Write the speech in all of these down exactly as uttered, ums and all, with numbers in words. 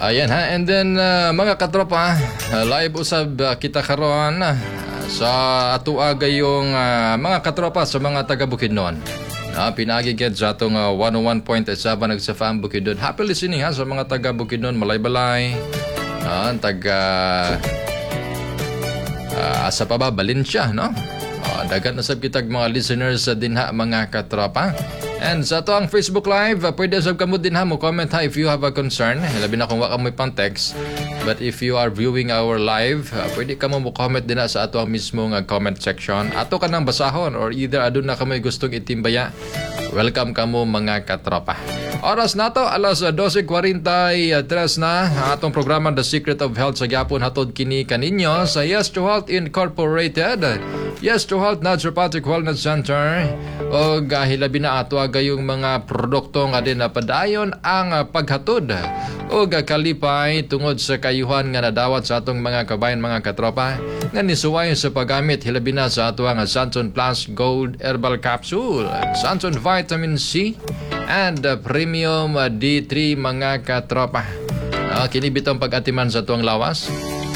Ayan ha, and then uh, mga katropa, uh, live usab uh, kita karon uh, sa atua gayong uh, mga katropa sa mga taga Bukidnon. Uh, pinagigid sa atong uh, one oh one point seven nagsafam Bukidnon. Happy listening ha sa mga taga Bukidnon, Malaybalay, uh, taga uh, asa pa ba, Valencia, no? Uh, dagat na sab kitag mga listeners uh, din ha mga katropa. And sa ito ang Facebook Live, uh, pwede sab kamo din ha mo comment ha if you have a concern. Labi na kung waka mo pang text. But if you are viewing our live, uh, pwede kamo mo comment din ha sa ato ang mismong uh, comment section. Ato ka nang basahon or either adun na kamo gustong itimbaya. Welcome kamo mga katropa. Oras na to, alas twelve forty-three na. Ang atong programa The Secret of Health sa gyapon hatod kini kaninyo sa Yes to Health Incorporated. Yes to Health Naturopathic Wellness Center. O gahilabi na ato gayong mga produkto nga din na padayon ang paghatod o kalipay tungod sa kayuhan nga nadawat sa atong mga kabayan mga katropa nga nisuway sa paggamit hilabi na sa ato ang Santon Plus Gold Herbal Capsule, Santon Vitamin C, and uh, Premium uh, D three mga katropa. Uh, kini bitong pag-atiman sa tuang lawas.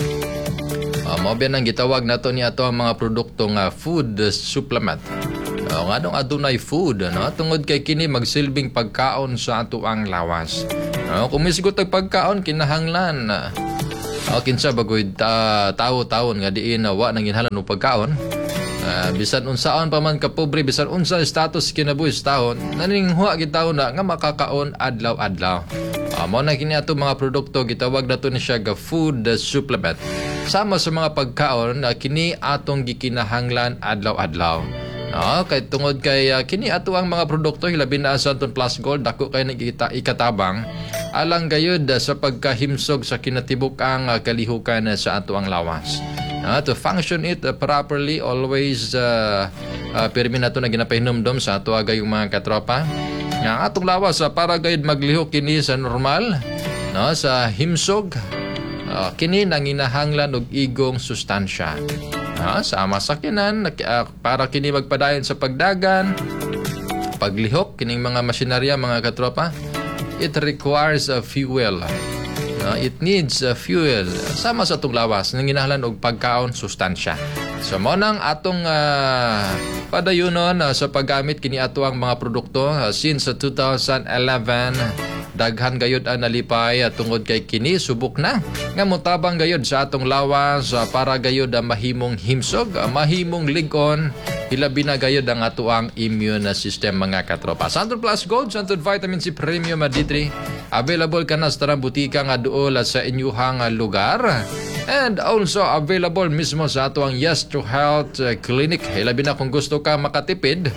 Uh, Mao biyan ang gitawag nato ni ato ang mga produktong uh, food uh, supplement. Uh, nga dong adunay food, no? Tungod kay kini magsilbing pagkaon sa ato ang lawas. Uh, kung misgot og pagkaon kinahanglan uh, uh, kinsa bagoy ta, tawo-tawon nga diin uh, wa nang ginhalan og pagkaon. Uh, bisan unsaon pa man ka pobre, bisan unsa status kinabuhi sa taon, naninghuwa gitaw na nga makakaon adlaw-adlaw. Uh, mao na kini ato mga produkto gitawag nato ni siya ga food supplement. Sama sa mga pagkaon uh, kini atong gikinahanglan adlaw-adlaw. No, kay tungod kay uh, kini ato ang mga produkto hilabi na sa Santon Plus Gold dako kay nagita ikatabang alang gayud uh, sa pagkahimsog sa kinatibuk-ang uh, kalihukan uh, sa ato ang lawas. Uh, to function it uh, properly, always uh, uh, pirmi na ito na ginapahinumdom sa ato agay yung mga katropa. Nga uh, atong lawas uh, para gayud maglihok kini sa normal, no, sa himsog, uh, kini nanginahanglan og igong sustansya. Uh, sama sa kinan, uh, para kini magpadayon sa pagdagan, paglihok, kining mga masinarya mga katropa, it requires a fuel. Uh, it needs uh, fuel sama sa atong lawas nang ginahanglan og pagkaon sustansya. So mo nang atong uh, padayunon uh, sa paggamit kini ato ang mga produkto uh, since uh, two thousand eleven. Daghan gayud ang nalipay uh, tungod kay kini subok na nga motabang gayud sa atong lawas uh, para gayud uh, mahimong himsog, uh, mahimong ligon, hilabi na gayud ang ato ang immune system mga katropa. Santon Plus Gold, Santon Vitamin C Premium D three, available ka na sa tarang butika nga duol sa inyuhang lugar. And also available mismo sa ato ang Yes to Health Clinic. Hilabi na kung gusto ka makatipid,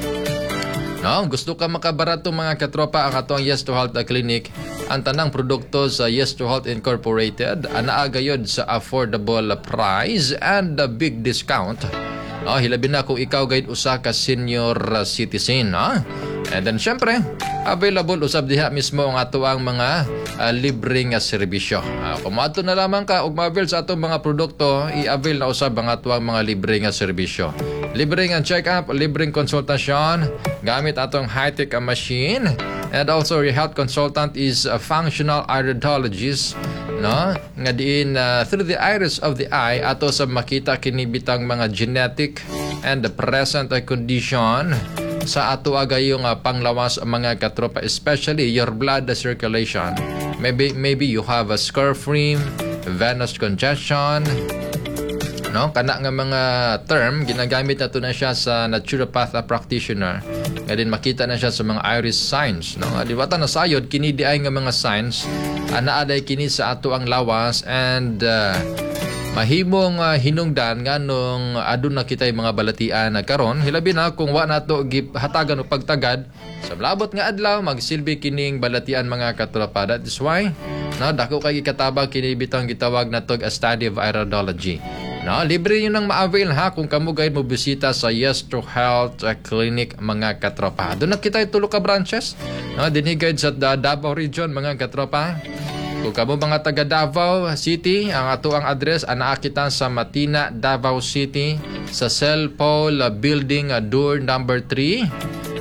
no, gusto ka makabarato mga katropa, ang ato ang Yes to Health Clinic. Ang tanang produkto sa Yes to Health Incorporated anaa gayud sa affordable price and a big discount. Oh, hilabi na kung ikaw gayud usa ka senior citizen, no? And then syempre, available usab diha mismo ang ato ang mga uh, libreng uh, serbisyo. Uh, kung ato na lamang ka og ma-avail sa atong mga produkto, i-avail na usab ang ato ang mga libreng uh, serbisyo. Libreng ang check-up, libreng konsultasyon gamit atong high-tech uh, machine. And also your health consultant is a functional iridologist, no, nga diin uh, through the iris of the eye ato sa makita kini bitang mga genetic and the present uh, condition sa ato agayong uh, panglawas mga katropa, especially your blood circulation. Maybe maybe you have a scarfrim, venous congestion, no, kana nga mga term ginagamit nato na siya sa naturopath practitioner. Nga din makita na siya sa mga iris signs, no. Di ba ta nasayod kini di ay nga mga signs ana aday kini sa ato ang lawas and uh, mahimong uh, hinungdan nga nung adun na kitay mga balatian na karon, hilabi na kung wa nato hatagan og pagtagad sa labot nga adlaw magsilbi kining balatian mga katropa. That is why no, dako kay katabang kini bitang gitawag natog a study of iridology. No, libre yun ang ma-avail ha kung kamo gayud mo bisita sa Yes to Health Clinic mga katropa. Doon na kita tulo ka branches. No, dinhi gayud sa Davao region mga katropa. Kung kamo mga taga Davao City, ang ato ang address anaa kita sa Matina, Davao City sa Cell Paul Building door number three.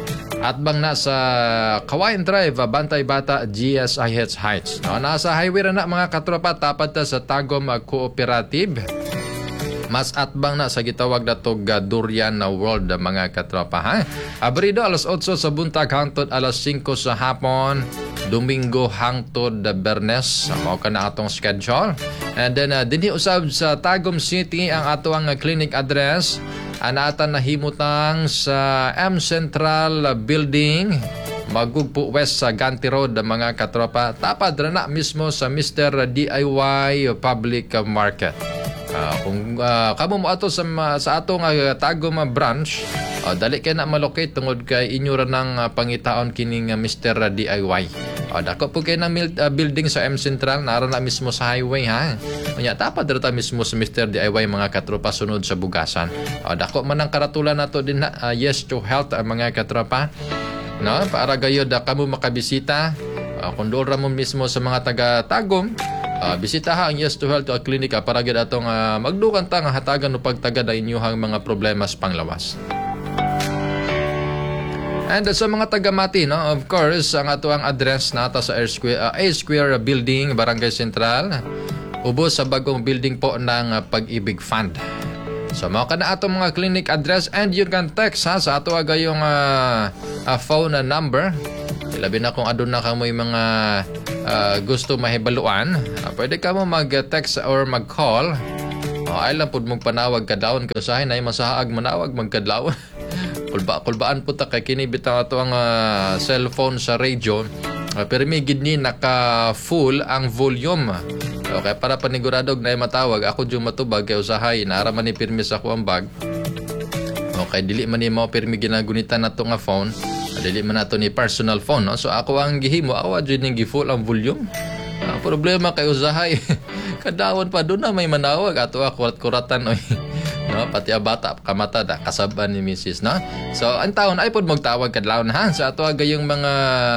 At bang nasa Kawayan Drive, Bantay Bata, G S I H Heights. No, nasa highway na mga katropa, tapat ta sa Tagum Cooperative. Mas atbang na sa gitawag na tog uh, Durian na World uh, mga katropa. Ha? Abrido alas otso sa buntag hangtod alas singko sa hapon. Domingo hangtod uh, Bernes. Mao ka na atong schedule. And then uh, dinhi usab sa Tagum City ang ato ang uh, clinic address. Anatan na himutang sa M Central uh, Building. Magugpo West sa Ganti Road mga katropa. Tapad na mismo sa Mister D I Y Public Market. Uh, kung uh, kamo mo ato sa, sa atong uh, Tagum uh, branch, uh, dali kay na malocate tungod kay inyo ra ng uh, pangitaon kining uh, Mister D I Y. Uh, dako po kay na uh, building sa M Central, nara na mismo sa highway ha. Unya tapad ra ta mismo sa Mister D I Y mga katropa sunod sa Bugasan. Uh, dako man ang karatulan nato din na uh, Yes to Health uh, mga katropa. No, para gayud uh, kamo makabisita. Uh, kung doon ra mo mismo sa mga taga Tagum, Uh, bisitaha ang Yes to Health uh, Klinika para gid atong uh, magdukan ta nga hatagan no pagtagad ang inyong mga problemas panglawas. And uh, sa mga taga-Mati, no, of course, ang ato ang address nata sa A Square, uh, A Square Building, Barangay Central, ubos sa bagong building po ng uh, Pag-ibig Fund. So mao kana atong mga clinic address, and you can text ha sa ato agayong uh, uh, phone uh, number. Labi na kung aduna ka mo yung mga uh, gusto mahibaluan, uh, pwede ka mo mag-text or mag-call. Uh, ay lang po mong panawag kadlawon ka usahin ay masahaag manawag magkadlawon. Kulba, kulbaan po ta kay kinibitaw ato ang uh, cellphone sa radio. Uh, pero may gidni naka-full ang volume. Okay, para paniguradog na matawag, ako dyan matubag kay usahay, naaraman ni pirmi sa akong bag. Okay, dili man ni mo pirmi ginagunitan na to nga phone. Dili man nato ni personal phone, no? So ako ang gihimo, awa dyan yung gi-full ang volume. Ang problema kay usahay, kadawon pa doon na may manawag. Ato ako kurat-kuratan, oy. No? Pati ang bata, kamata da, kasaban ni Missus No? So, ang taon ay po magtawag kadlawon ha. So, ato agayong mga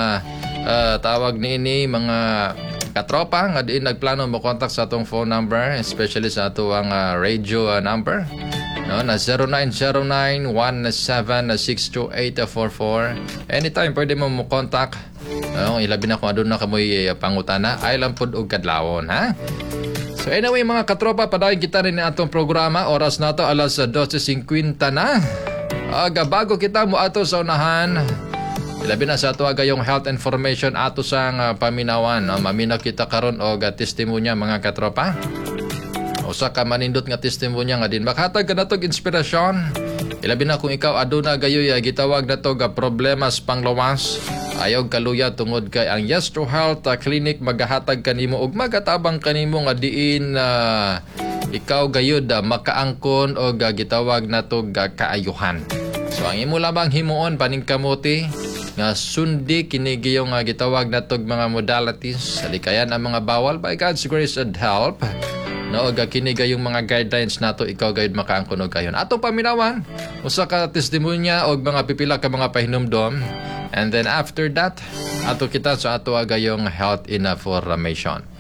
uh, tawag ni ini, mga katropa nga diin nagplano mo contact sa atong phone number, especially sa ato ang uh, radio uh, number. No, na zero nine zero nine one seven six two eight four four. Anytime pwede mo mo contact. No, ilabi na kung adun na kamoy uh, pangutana, ay lang pud og kadlawon ha. So anyway mga katropa, padayon kita rin na atong programa. Oras na to alas twelve fifty na. Aga bago kita mo ato sa unahan, ilabi na sa ato agayong health information ato sang uh, paminawan. No? Maminaw kita karon og uh, testimonya mga katropa. Usa ka manindot nga testimonya nga din makhatag ka natog inspirasyon. Ilabi na kung ikaw aduna gayoy gitawag natog problemas panglawas. Ayaw kaluya tungod kay ang Yes to Health uh, Clinic magahatag kanimo og magatabang kanimo nga diin uh, ikaw gayud uh, makaangkon og uh, gitawag natog uh, kaayuhan. So ang imo lamang himuon paningkamuti nga sundi kini giyong uh, gitawag natog mga modalities salikayan ang mga bawal by God's grace and help. No, og kini gayong mga guidelines nato ikaw gayud makaangkon og kayon. Atong paminawan usa ka testimonya og mga pipila ka mga pahinumdom. And then after that, ato kita sa ato gayong health information.